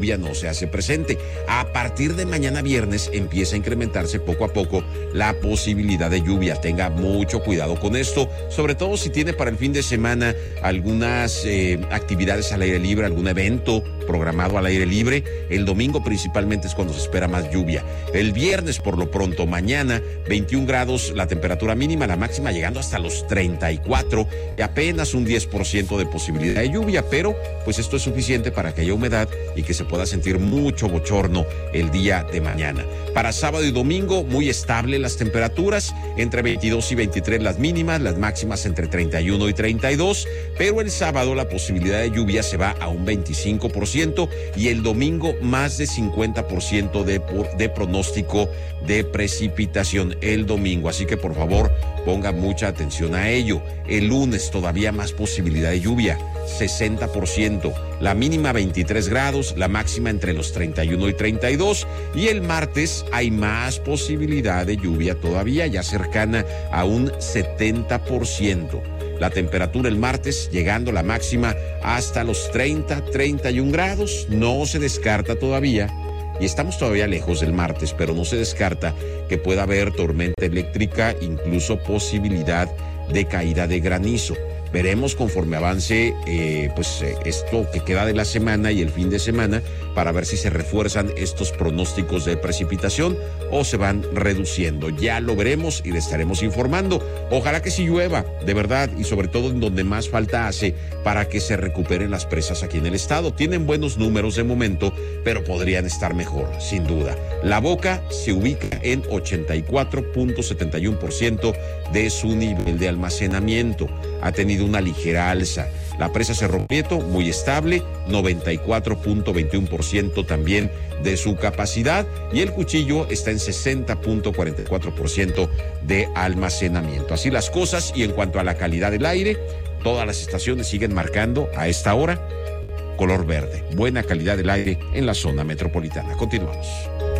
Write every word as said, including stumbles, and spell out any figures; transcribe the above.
lluvia no se hace presente. A partir de mañana viernes empieza a incrementarse poco a poco la posibilidad de lluvia. Tenga mucho cuidado con esto, sobre todo si tiene para el fin de semana algunas eh, actividades al aire libre, algún evento programado al aire libre. El domingo principalmente es cuando se espera más lluvia. El viernes por lo pronto, mañana veintiún grados la temperatura mínima, la máxima llegando hasta los treinta y cuatro y apenas un diez por ciento de posibilidad de lluvia, pero pues esto es suficiente para que haya humedad y que se pueda sentir mucho bochorno el día de mañana. Para sábado y domingo, muy estable las temperaturas, entre veintidós y veintitrés las mínimas, las máximas entre treinta y uno y treinta y dos, pero el sábado la posibilidad de lluvia se va a un veinticinco por ciento y el domingo más de cincuenta por ciento de, de pronóstico de precipitación el domingo, así que por favor ponga mucha atención a ello. El lunes todavía más posibilidad de lluvia, sesenta por ciento, la mínima veintitrés grados, la máxima entre los treinta y uno y treinta y dos, y el martes hay más posibilidad de lluvia todavía, ya cercana a un setenta por ciento. La temperatura el martes llegando la máxima hasta los treinta, treinta y un grados, no se descarta todavía. Y estamos todavía lejos del martes, pero no se descarta que pueda haber tormenta eléctrica, incluso posibilidad de caída de granizo. Veremos conforme avance eh, pues eh, esto que queda de la semana y el fin de semana para ver si se refuerzan estos pronósticos de precipitación o se van reduciendo. Ya lo veremos y le estaremos informando. Ojalá que sí llueva, de verdad, y sobre todo en donde más falta hace para que se recuperen las presas aquí en el estado. Tienen buenos números de momento, pero podrían estar mejor, sin duda. La Boca se ubica en ochenta y cuatro punto setenta y uno por ciento de su nivel de almacenamiento. Ha tenido una ligera alza. La presa Cerro Prieto, muy estable, noventa y cuatro punto veintiuno por ciento también de su capacidad, y el Cuchillo está en sesenta punto cuarenta y cuatro por ciento de almacenamiento. Así las cosas, y en cuanto a la calidad del aire, todas las estaciones siguen marcando a esta hora color verde. Buena calidad del aire en la zona metropolitana. Continuamos.